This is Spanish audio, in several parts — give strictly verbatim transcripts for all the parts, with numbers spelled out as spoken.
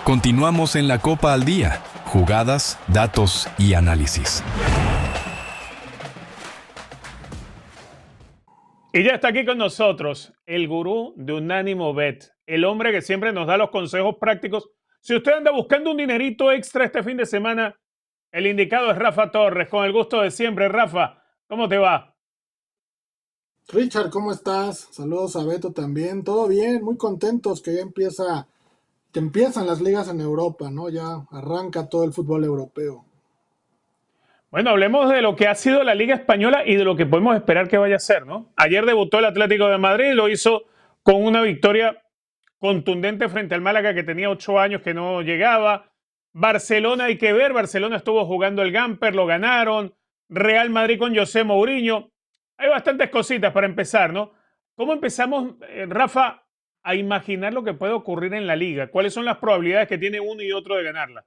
Continuamos en la Copa al Día. Jugadas, datos y análisis. Y ya está aquí con nosotros el gurú de Unánimo Bet, el hombre que siempre nos da los consejos prácticos. Si usted anda buscando un dinerito extra este fin de semana, el indicado es Rafa Torres, con el gusto de siempre. Rafa, ¿cómo te va? Richard, ¿cómo estás? Saludos a Beto también. Todo bien, muy contentos que ya empieza, que empiezan las ligas en Europa, ¿no? Ya arranca todo el fútbol europeo. Bueno, hablemos de lo que ha sido la Liga Española y de lo que podemos esperar que vaya a ser, ¿no? Ayer debutó el Atlético de Madrid, lo hizo con una victoria contundente frente al Málaga, que tenía ocho años que no llegaba. Barcelona, hay que ver, Barcelona estuvo jugando el Gamper, lo ganaron. Real Madrid con José Mourinho. Hay bastantes cositas para empezar, ¿no? ¿Cómo empezamos, eh, Rafa, a imaginar lo que puede ocurrir en la Liga? ¿Cuáles son las probabilidades que tiene uno y otro de ganarla?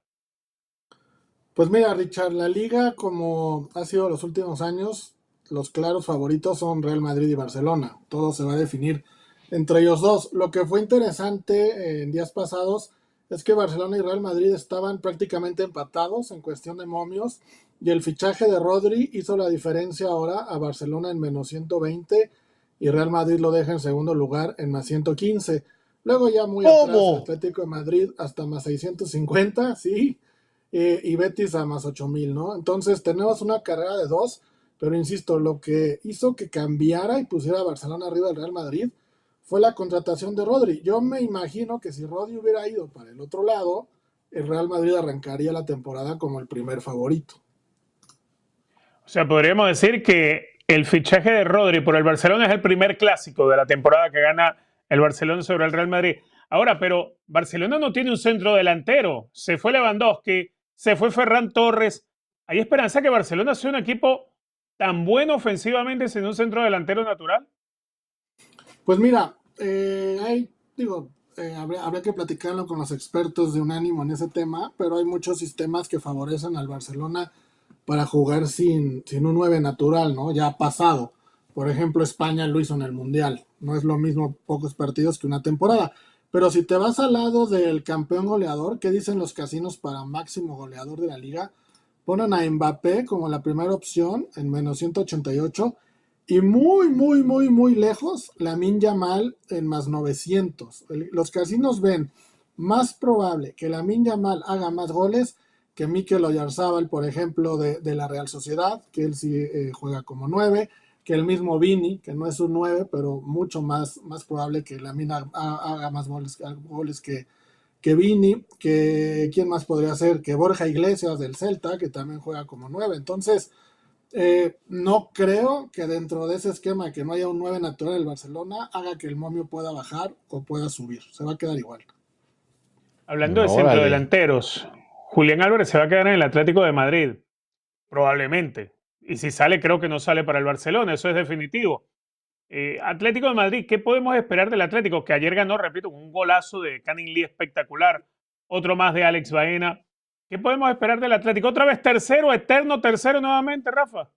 Pues mira, Richard, la liga, como ha sido los últimos años, los claros favoritos son Real Madrid y Barcelona. Todo se va a definir entre ellos dos. Lo que fue interesante eh, en días pasados es que Barcelona y Real Madrid estaban prácticamente empatados en cuestión de momios, y el fichaje de Rodri hizo la diferencia ahora a Barcelona en menos ciento veinte y Real Madrid lo deja en segundo lugar en más ciento quince. Luego ya muy atrás el ¿Cómo? Atlético de Madrid hasta más seiscientos cincuenta, sí, eh, y Betis a más ocho mil, ¿no? Entonces tenemos una carrera de dos, pero insisto, lo que hizo que cambiara y pusiera a Barcelona arriba del Real Madrid fue la contratación de Rodri. Yo me imagino que si Rodri hubiera ido para el otro lado, el Real Madrid arrancaría la temporada como el primer favorito. O sea, podríamos decir que el fichaje de Rodri por el Barcelona es el primer clásico de la temporada que gana el Barcelona sobre el Real Madrid. Ahora, pero Barcelona no tiene un centro delantero. Se fue Lewandowski, se fue Ferran Torres. ¿Hay esperanza que Barcelona sea un equipo tan bueno ofensivamente sin un centro delantero natural? Pues mira, eh, hay, digo, eh, habría, habría que platicarlo con los expertos de Unánimo en ese tema, pero hay muchos sistemas que favorecen al Barcelona para jugar sin, sin un nueve natural, ¿no? Ya ha pasado. Por ejemplo, España lo hizo en el Mundial. No es lo mismo pocos partidos que una temporada. Pero si te vas al lado del campeón goleador, ¿qué dicen los casinos para máximo goleador de la liga? Ponen a Mbappé como la primera opción en menos ciento ochenta y ocho y muy, muy, muy, muy lejos Lamine Yamal en más novecientos. El- Los casinos ven más probable que Lamine Yamal haga más goles que Mikel Oyarzabal, por ejemplo, de, de la Real Sociedad, que él sí eh, juega como nueve, que el mismo Vini, que no es un nueve, pero mucho más, más probable que Lamine ha- ha- haga más goles, goles que, que Vini, que quién más podría ser, que Borja Iglesias del Celta, que también juega como nueve. Entonces, eh, no creo que dentro de ese esquema que no haya un nueve natural del Barcelona haga que el momio pueda bajar o pueda subir. Se va a quedar igual. Hablando de Órale. centrodelanteros, Julián Álvarez se va a quedar en el Atlético de Madrid, probablemente. Y si sale, creo que no sale para el Barcelona, eso es definitivo. Eh, Atlético de Madrid, ¿qué podemos esperar del Atlético? Que ayer ganó, repito, con un golazo de Canning Lee espectacular, otro más de Alex Baena. ¿Qué podemos esperar del Atlético? Otra vez tercero, eterno tercero nuevamente, Rafa.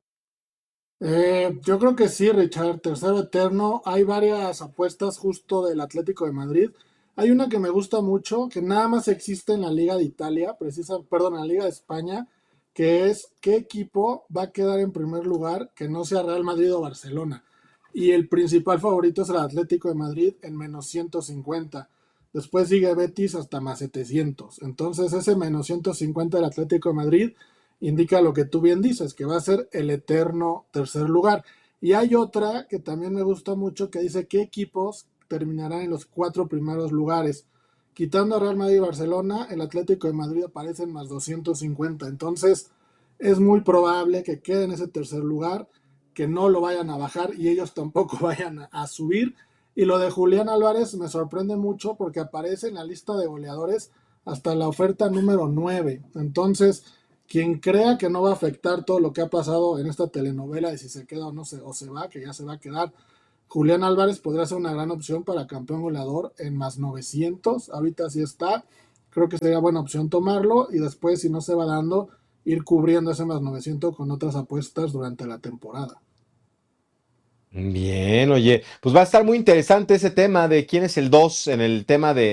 Eh, yo creo que sí, Richard, tercero eterno. Hay varias apuestas justo del Atlético de Madrid. Hay una que me gusta mucho, que nada más existe en la Liga de Italia, precisa, perdón, en la Liga de España, que es qué equipo va a quedar en primer lugar que no sea Real Madrid o Barcelona. Y el principal favorito es el Atlético de Madrid en menos ciento cincuenta. Después sigue Betis hasta más setecientos. Entonces ese menos ciento cincuenta del Atlético de Madrid indica lo que tú bien dices, que va a ser el eterno tercer lugar. Y hay otra que también me gusta mucho que dice qué equipos terminarán en los cuatro primeros lugares. Quitando a Real Madrid y Barcelona, el Atlético de Madrid aparece en más doscientos cincuenta. Entonces es muy probable que quede en ese tercer lugar, que no lo vayan a bajar y ellos tampoco vayan a, a subir. Y lo de Julián Álvarez me sorprende mucho porque aparece en la lista de goleadores hasta la oferta número nueve. Entonces, quien crea que no va a afectar todo lo que ha pasado en esta telenovela de si se queda o no se, o se va, que ya se va a quedar, Julián Álvarez podría ser una gran opción para campeón goleador en más novecientos. Ahorita sí está. Creo que sería buena opción tomarlo y después, si no se va dando, ir cubriendo ese más novecientos con otras apuestas durante la temporada. Bien, oye, pues va a estar muy interesante ese tema de quién es el dos en el tema de